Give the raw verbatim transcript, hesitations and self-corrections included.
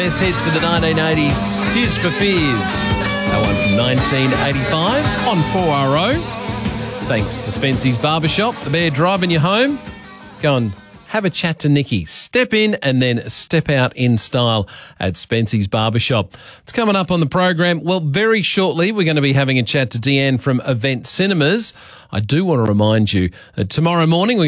best hits of the nineteen eighties. Tears for Fears. That one from nineteen eighty-five on four R O. Thanks to Spency's Barbershop, the bear driving you home. Go and have a chat to Nikki. Step in and then step out in style at Spency's Barbershop. It's coming up on the program. Well, very shortly, we're going to be having a chat to Deanne from Event Cinemas. I do want to remind you that tomorrow morning, we're